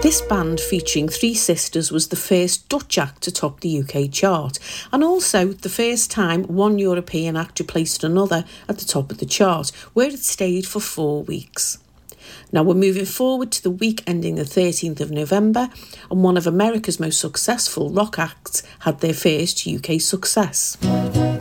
This band, featuring three sisters, was the first Dutch act to top the UK chart, and also the first time one European act replaced another at the top of the chart, where it stayed for 4 weeks. Now we're moving forward to the week ending the 13th of November, and one of America's most successful rock acts had their first UK success.